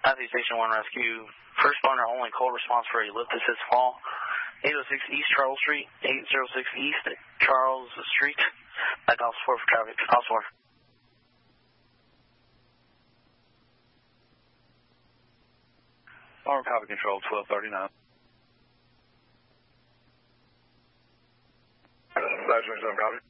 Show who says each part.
Speaker 1: Matthew Station 1 Rescue. First responder only call response for a lift assist fall. 806 East Charles Street, 806 East Charles Street. Back off 4 for traffic. Off 4.
Speaker 2: Arm copy control 1239.
Speaker 3: That's copy.